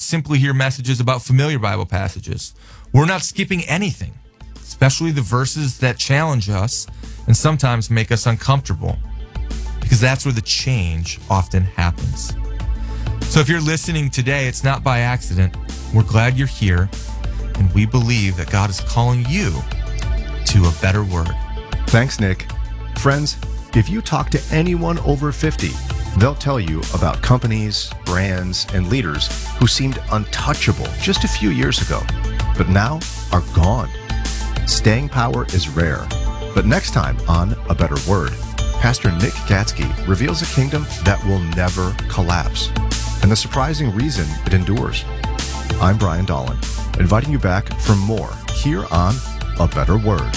simply hear messages about familiar Bible passages. We're not skipping anything, especially the verses that challenge us and sometimes make us uncomfortable, because that's where the change often happens. So if you're listening today, it's not by accident. We're glad you're here, and we believe that God is calling you to a better word. Thanks, Nick. Friends, if you talk to anyone over 50, they'll tell you about companies, brands, and leaders who seemed untouchable just a few years ago, but now are gone. Staying power is rare. But next time on A Better Word, Pastor Nick Gatsky reveals a kingdom that will never collapse, and the surprising reason it endures. I'm Brian Dolan, inviting you back for more here on A Better Word.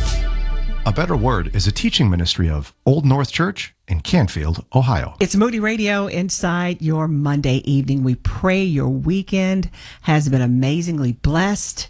A Better Word is a teaching ministry of Old North Church in Canfield, Ohio. It's Moody Radio inside your Monday evening. We pray your weekend has been amazingly blessed.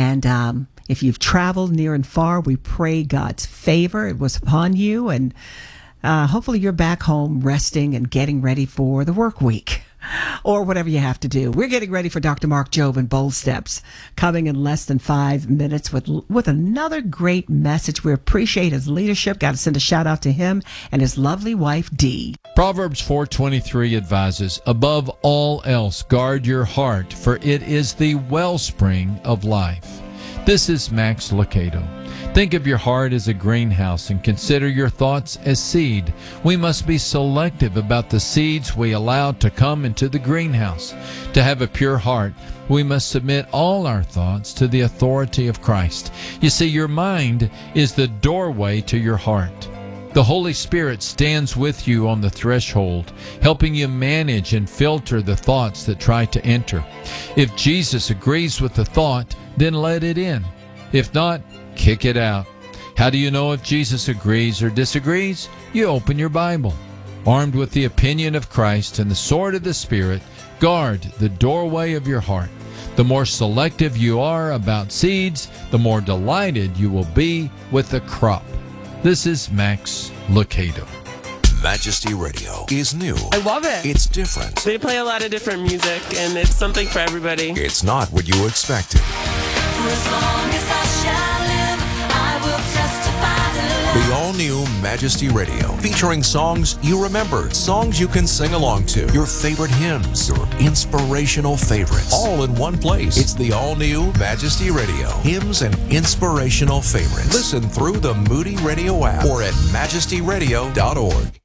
And if you've traveled near and far, we pray God's favor. It was upon you. And hopefully you're back home resting and getting ready for the work week, or whatever you have to do. We're getting ready for Dr. Mark Jobe and Bold Steps, coming in less than 5 minutes with another great message. We appreciate his leadership. Got to send a shout out to him and his lovely wife, Dee. Proverbs 4:23 advises, above all else, guard your heart, for it is the wellspring of life. This is Max Lucado. Think of your heart as a greenhouse and consider your thoughts as seed. We must be selective about the seeds we allow to come into the greenhouse. To have a pure heart, we must submit all our thoughts to the authority of Christ. You see, your mind is the doorway to your heart. The Holy Spirit stands with you on the threshold, helping you manage and filter the thoughts that try to enter. If Jesus agrees with the thought, then let it in. If not, kick it out. How do you know if Jesus agrees or disagrees? You open your Bible. Armed with the opinion of Christ and the sword of the Spirit, guard the doorway of your heart. The more selective you are about seeds, the more delighted you will be with the crop. This is Max Lucado. Majesty Radio is new. I love it. It's different. They play a lot of different music, and it's something for everybody. It's not what you expected. For as long as I shall live, I will testify to love. The all-new Majesty Radio, featuring songs you remember, songs you can sing along to, your favorite hymns, your inspirational favorites, all in one place. It's the all-new Majesty Radio, hymns and inspirational favorites. Listen through the Moody Radio app or at majestyradio.org.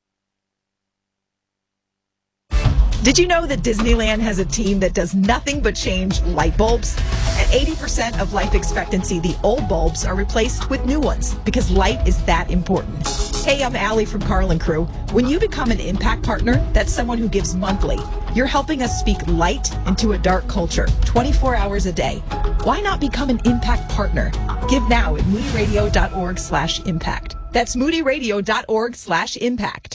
Did you know that Disneyland has a team that does nothing but change light bulbs? At 80% of life expectancy, the old bulbs are replaced with new ones because light is that important. Hey, I'm Allie from Carl and Crew. When you become an impact partner, that's someone who gives monthly. You're helping us speak light into a dark culture, 24 hours a day. Why not become an impact partner? Give now at moodyradio.org/impact. That's moodyradio.org/impact.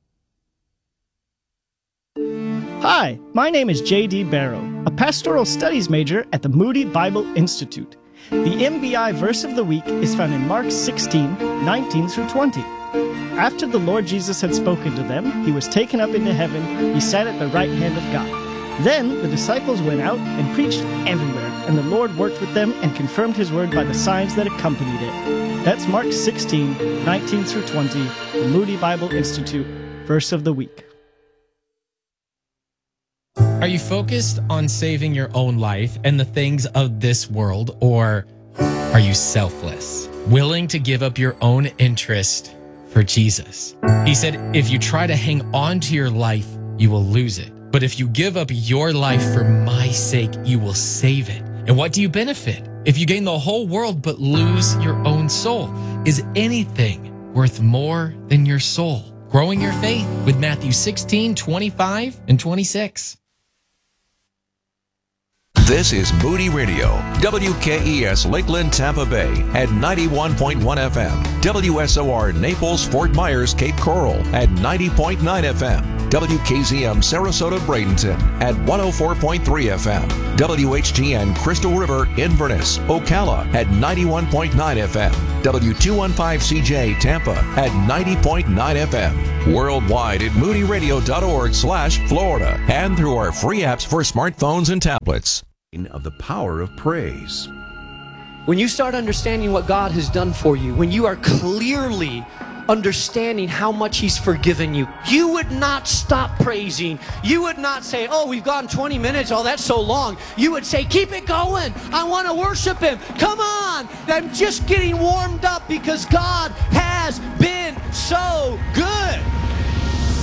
Hi, my name is J.D. Barrow, a pastoral studies major at the Moody Bible Institute. The MBI verse of the week is found in Mark 16:19 through 20. After the Lord Jesus had spoken to them, he was taken up into heaven. He sat at the right hand of God. Then the disciples went out and preached everywhere, and the Lord worked with them and confirmed his word by the signs that accompanied it. That's Mark 16:19 through 20, the Moody Bible Institute verse of the week. Are you focused on saving your own life and the things of this world, or are you selfless, willing to give up your own interest for Jesus? He said, if you try to hang on to your life, you will lose it. But if you give up your life for my sake, you will save it. And what do you benefit if you gain the whole world but lose your own soul? Is anything worth more than your soul? Growing your faith with Matthew 16:25 and 26. This is Moody Radio, WKES Lakeland, Tampa Bay at 91.1 FM, WSOR Naples, Fort Myers, Cape Coral at 90.9 FM, WKZM Sarasota Bradenton at 104.3 FM. WHTN Crystal River Inverness, Ocala at 91.9 FM. W215CJ Tampa at 90.9 FM. Worldwide at moodyradio.org/Florida and through our free apps for smartphones and tablets. Of the power of praise. When you start understanding what God has done for you, when you are clearly understanding how much He's forgiven you, you would not stop praising. You would not say, oh, we've gone 20 minutes. Oh, that's so long. You would say, keep it going. I want to worship Him. Come on. I'm just getting warmed up because God has been so good.